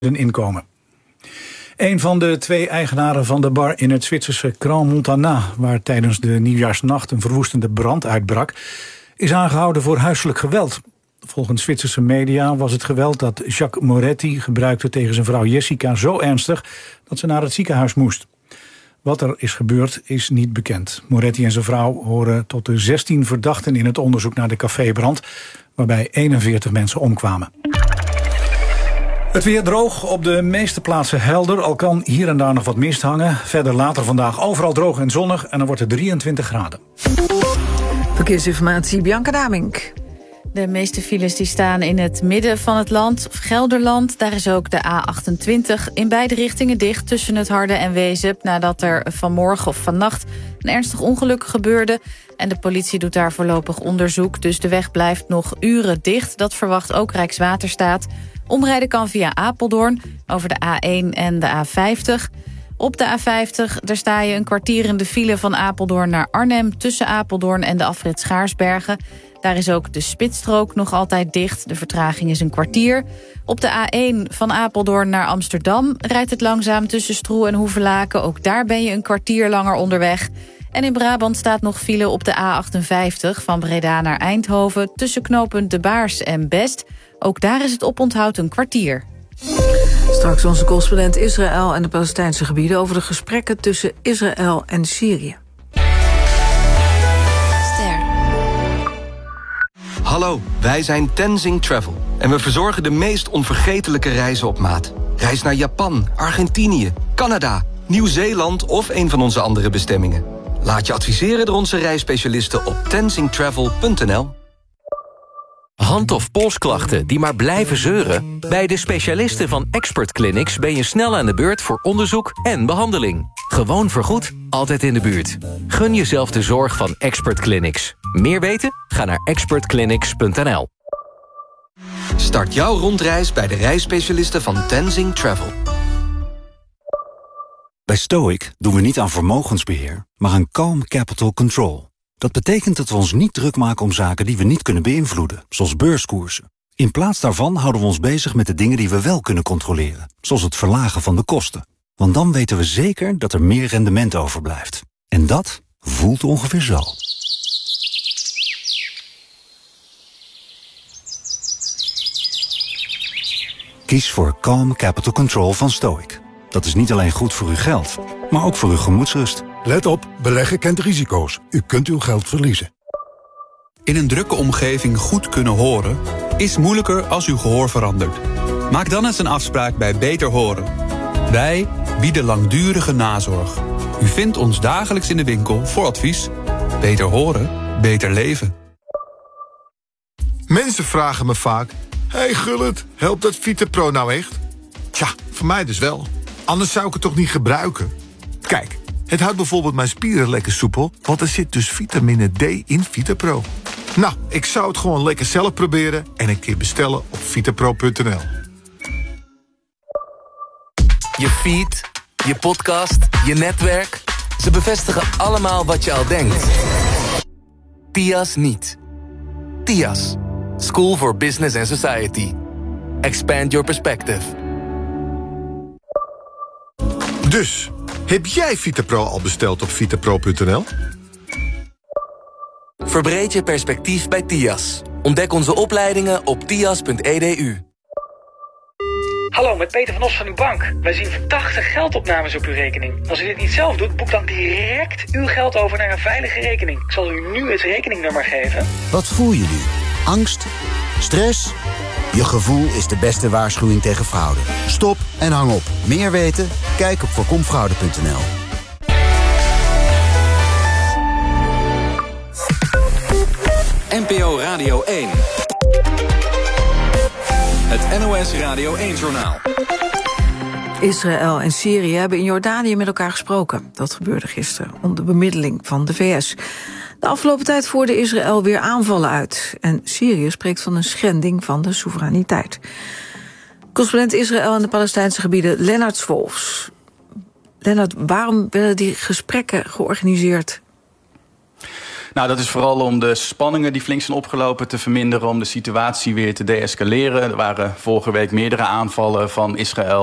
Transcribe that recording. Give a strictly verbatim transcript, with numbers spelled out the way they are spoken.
hun inkomen. Een van de twee eigenaren van de bar in het Zwitserse Grand Montana, waar tijdens de nieuwjaarsnacht een verwoestende brand uitbrak, is aangehouden voor huiselijk geweld. Volgens Zwitserse media was het geweld dat Jacques Moretti gebruikte tegen zijn vrouw Jessica zo ernstig dat ze naar het ziekenhuis moest. Wat er is gebeurd is niet bekend. Moretti en zijn vrouw horen tot de zestien verdachten in het onderzoek naar de cafébrand, waarbij eenenveertig mensen omkwamen. Het weer droog, op de meeste plaatsen helder, al kan hier en daar nog wat mist hangen. Verder later vandaag overal droog en zonnig en dan wordt het drieëntwintig graden. Verkeersinformatie, Bianca Damink. De meeste files die staan in het midden van het land, Gelderland. Daar is ook de A achtentwintig in beide richtingen dicht tussen het Harde en Wezep, nadat er vanmorgen of vannacht een ernstig ongeluk gebeurde. En de politie doet daar voorlopig onderzoek, dus de weg blijft nog uren dicht. Dat verwacht ook Rijkswaterstaat. Omrijden kan via Apeldoorn over de A één en de A vijftig. Op de A vijftig, daar sta je een kwartier in de file van Apeldoorn naar Arnhem, tussen Apeldoorn en de afrit Schaarsbergen. Daar is ook de spitsstrook nog altijd dicht. De vertraging is een kwartier. Op de A één van Apeldoorn naar Amsterdam rijdt het langzaam tussen Stroe en Hoevelaken. Ook daar ben je een kwartier langer onderweg. En in Brabant staat nog file op de A achtenvijftig van Breda naar Eindhoven, tussen knooppunt De Baars en Best. Ook daar is het oponthoud een kwartier. Straks onze correspondent Israël en de Palestijnse gebieden over de gesprekken tussen Israël en Syrië. Hallo, wij zijn Tenzing Travel en we verzorgen de meest onvergetelijke reizen op maat. Reis naar Japan, Argentinië, Canada, Nieuw-Zeeland of een van onze andere bestemmingen. Laat je adviseren door onze reisspecialisten op tenzing travel punt n l. Hand- of polsklachten die maar blijven zeuren? Bij de specialisten van Expert Clinics ben je snel aan de beurt voor onderzoek en behandeling. Gewoon vergoed, altijd in de buurt. Gun jezelf de zorg van Expert Clinics. Meer weten? Ga naar expert clinics punt n l. Start jouw rondreis bij de reisspecialisten van Tenzing Travel. Bij Stoic doen we niet aan vermogensbeheer, maar aan calm capital control. Dat betekent dat we ons niet druk maken om zaken die we niet kunnen beïnvloeden, zoals beurskoersen. In plaats daarvan houden we ons bezig met de dingen die we wel kunnen controleren, zoals het verlagen van de kosten. Want dan weten we zeker dat er meer rendement overblijft. En dat voelt ongeveer zo. Kies voor Calm Capital Control van Stoic. Dat is niet alleen goed voor uw geld, maar ook voor uw gemoedsrust. Let op, beleggen kent risico's. U kunt uw geld verliezen. In een drukke omgeving goed kunnen horen is moeilijker als uw gehoor verandert. Maak dan eens een afspraak bij Beter Horen. Wij bieden langdurige nazorg. U vindt ons dagelijks in de winkel voor advies. Beter horen, beter leven. Mensen vragen me vaak: hey Gullit, helpt dat VitaPro nou echt? Tja, voor mij dus wel. Anders zou ik het toch niet gebruiken? Kijk, het houdt bijvoorbeeld mijn spieren lekker soepel, want er zit dus vitamine D in VitaPro. Nou, ik zou het gewoon lekker zelf proberen en een keer bestellen op vitapro punt n l. Je feed, je podcast, je netwerk. Ze bevestigen allemaal wat je al denkt. T I A S niet. T I A S. School for Business and Society. Expand your perspective. Dus, heb jij VitaPro al besteld op vitapro punt n l? Verbreed je perspectief bij T I A S. Ontdek onze opleidingen op t i a s punt e d u. Hallo, met Peter van Os van uw bank. Wij zien verdachte geldopnames op uw rekening. Als u dit niet zelf doet, boek dan direct uw geld over naar een veilige rekening. Ik zal u nu het rekeningnummer geven. Wat voel je nu? Angst? Stress? Je gevoel is de beste waarschuwing tegen fraude. Stop en hang op. Meer weten? Kijk op voorkom fraude punt n l. N P O Radio één. Het N O S Radio één-journaal. Israël en Syrië hebben in Jordanië met elkaar gesproken. Dat gebeurde gisteren onder bemiddeling van de V S. De afgelopen tijd voerde Israël weer aanvallen uit. En Syrië spreekt van een schending van de soevereiniteit. Correspondent Israël en de Palestijnse gebieden, Lennart Swolfs. Lennart, waarom werden die gesprekken georganiseerd? Nou, dat is vooral om de spanningen die flink zijn opgelopen te verminderen, om de situatie weer te deescaleren. Er waren vorige week meerdere aanvallen van Israël